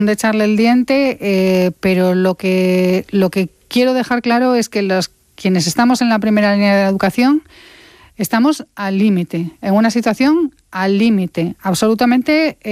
de echarle el diente, pero lo que quiero dejar claro es que quienes estamos en la primera línea de la educación estamos al límite, en una situación al límite, absolutamente